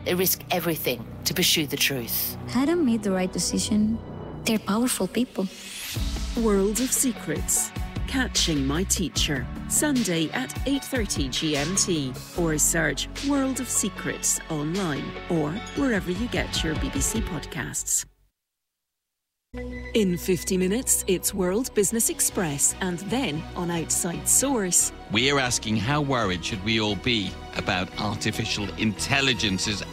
They risk everything to pursue the truth. Adam made the right decision. They're powerful people. World of Secrets. Catching My Teacher. Sunday at 8:30 GMT. Or search World of Secrets online or wherever you get your BBC podcasts. In 50 minutes, it's World Business Express, and then on Outside Source. We're asking how worried should we all be about artificial intelligence's